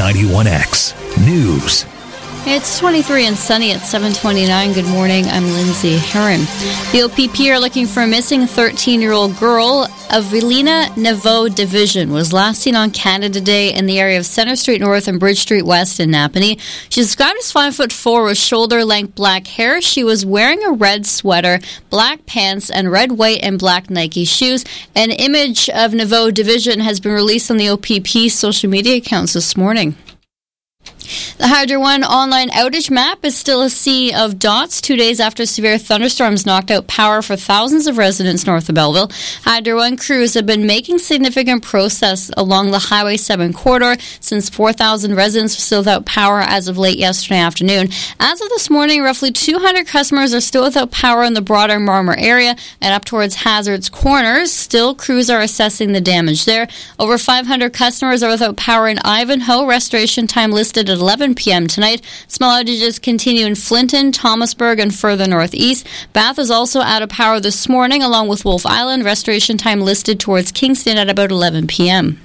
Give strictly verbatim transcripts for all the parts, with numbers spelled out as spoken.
ninety-one X News. It's twenty-three and sunny at seven twenty-nine. Good morning. I'm Lindsay Heron. The O P P are looking for a missing thirteen-year-old girl. Evelina Neveau Division was last seen on Canada Day in the area of Centre Street North and Bridge Street West in Napanee. She's described as five foot four with shoulder-length black hair. She was wearing a red sweater, black pants, and red, white, and black Nike shoes. An image of Neveau Division has been released on the O P P social media accounts this morning. The Hydro One online outage map is still a sea of dots two days after severe thunderstorms knocked out power for thousands of residents north of Belleville. Hydro One crews have been making significant progress along the Highway seven corridor since four thousand residents were still without power as of late yesterday afternoon. As of this morning, roughly two hundred customers are still without power in the broader Marmor area and up towards Hazards Corners. Still, crews are assessing the damage there. Over five hundred customers are without power in Ivanhoe. Restoration time listed at eleven p.m. tonight. Small outages continue in Flinton, Thomasburg, and further northeast. Bath is also out of power this morning, along with Wolfe Island. Restoration time listed towards Kingston at about eleven p.m.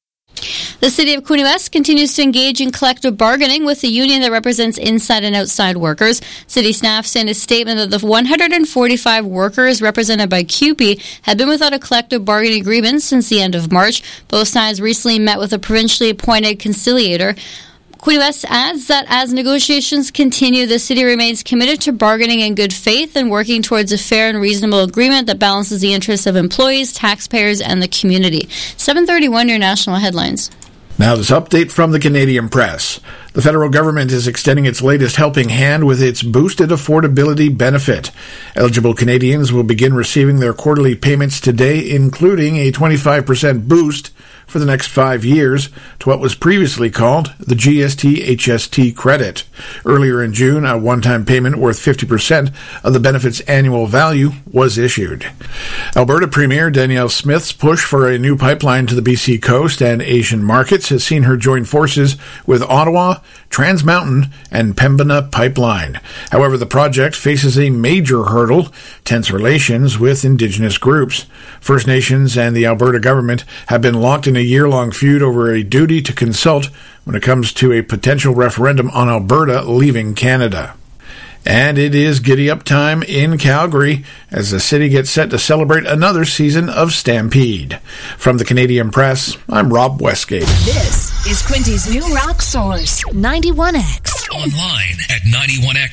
The City of Quinte West continues to engage in collective bargaining with the union that represents inside and outside workers. City staff sent a statement that the one hundred forty-five workers represented by C U P E have been without a collective bargaining agreement since the end of March. Both sides recently met with a provincially appointed conciliator. Quinte West adds that as negotiations continue, the city remains committed to bargaining in good faith and working towards a fair and reasonable agreement that balances the interests of employees, taxpayers, and the community. seven thirty-one, your national headlines. Now this update from the Canadian Press. The federal government is extending its latest helping hand with its boosted affordability benefit. Eligible Canadians will begin receiving their quarterly payments today, including a twenty-five percent boost for the next five years to what was previously called the G S T H S T credit. Earlier in June, a one-time payment worth fifty percent of the benefit's annual value was issued. Alberta Premier Danielle Smith's push for a new pipeline to the B C coast and Asian markets has seen her join forces with Ottawa, Trans Mountain, and Pembina Pipeline. However, the project faces a major hurdle: tense relations with Indigenous groups. First Nations and the Alberta government have been locked in a year-long feud over a duty to consult when it comes to a potential referendum on Alberta leaving Canada. And it is giddy-up time in Calgary as the city gets set to celebrate another season of Stampede. From the Canadian Press, I'm Rob Westgate. This is Quinty's new rock source, ninety-one X. Online at ninety-one X